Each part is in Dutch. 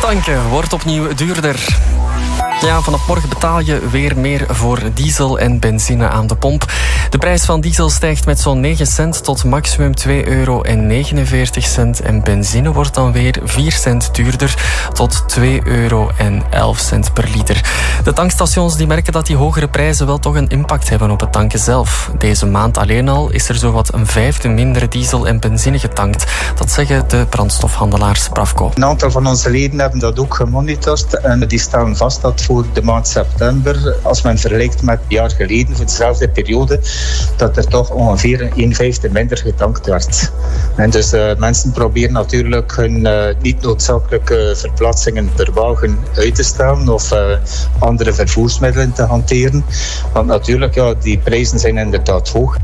Tanken wordt opnieuw duurder. Ja, vanaf morgen betaal je weer meer voor diesel en benzine aan de pomp. De prijs van diesel stijgt met zo'n 9 cent tot maximum €2,49 en benzine wordt dan weer 4 cent duurder tot €2,11 per liter. De tankstations die merken dat die hogere prijzen wel toch een impact hebben op het tanken zelf. Deze maand alleen al is er zowat een vijfde minder diesel en benzine getankt. Dat zeggen de brandstofhandelaars Bravco. Een aantal van onze leden hebben dat ook gemonitord en die stellen vast dat voor de maand september, als men vergelijkt met een jaar geleden, voor dezelfde periode, dat er toch ongeveer 1/5 minder getankt werd. En dus mensen proberen natuurlijk hun niet noodzakelijke verplaatsingen per wagen uit te stellen of andere vervoersmiddelen te hanteren. Want natuurlijk, ja, die prijzen zijn inderdaad hoog.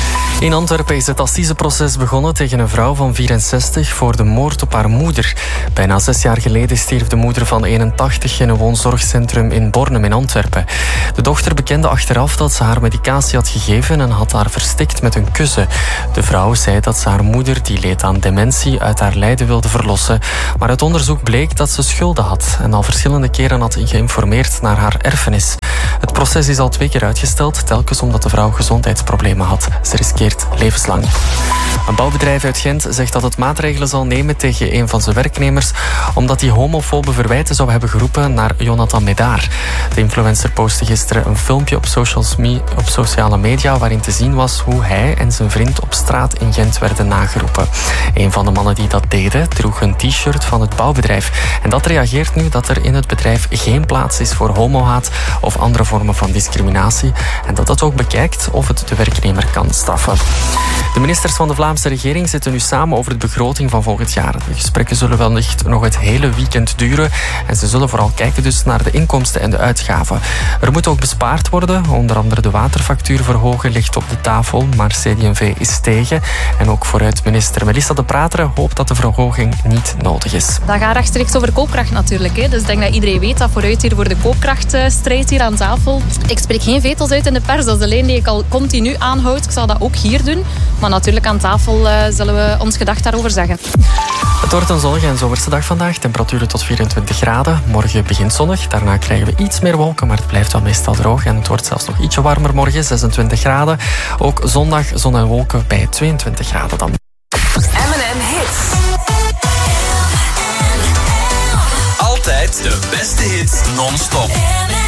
In Antwerpen is het assiseproces begonnen tegen een vrouw van 64 voor de moord op haar moeder. Bijna 6 jaar geleden stierf de moeder van 81 in een woonzorgcentrum in Bornem in Antwerpen. De dochter bekende achteraf dat ze haar medicatie had gegeven en had haar verstikt met een kussen. De vrouw zei dat ze haar moeder, die leed aan dementie, uit haar lijden wilde verlossen. Maar uit onderzoek bleek dat ze schulden had en al verschillende keren had geïnformeerd naar haar erfenis. Het proces is al 2 keer uitgesteld, telkens omdat de vrouw gezondheidsproblemen had. Ze riskeert levenslang. Een bouwbedrijf uit Gent zegt dat het maatregelen zal nemen tegen een van zijn werknemers omdat hij homofobe verwijten zou hebben geroepen naar Jonathan Medaar. De influencer postte gisteren een filmpje op sociale media waarin te zien was hoe hij en zijn vriend op straat in Gent werden nageroepen. Een van de mannen die dat deden droeg een t-shirt van het bouwbedrijf. En dat reageert nu dat er in het bedrijf geen plaats is voor homohaat of andere vormen van discriminatie en dat het ook bekijkt of het de werknemer kan straffen. De ministers van de Vlaamse regering zitten nu samen over de begroting van volgend jaar. De gesprekken zullen wellicht nog het hele weekend duren en ze zullen vooral kijken dus naar de inkomsten en de uitgaven. Er moet ook bespaard worden, onder andere de waterfactuur verhogen ligt op de tafel, maar CD&V is tegen. En ook vooruit minister Melissa De Prateren hoopt dat de verhoging niet nodig is. Dat gaat rechtstreeks over koopkracht natuurlijk. Hè. Dus ik denk dat iedereen weet dat vooruit hier voor de koopkrachtstrijd hier aan tafel. Ik spreek geen vetels uit in de pers, dat is de lijn die ik al continu aanhoud. Ik zal dat ook hier doen. Maar natuurlijk aan tafel zullen we ons gedacht daarover zeggen. Het wordt een zonnige en zomerse dag vandaag. Temperaturen tot 24 graden. Morgen begint zonnig. Daarna krijgen we iets meer wolken, maar het blijft wel meestal droog. En het wordt zelfs nog ietsje warmer morgen, 26 graden. Ook zondag zon en wolken bij 22 graden dan. M&M Hits. Altijd de beste hits non-stop.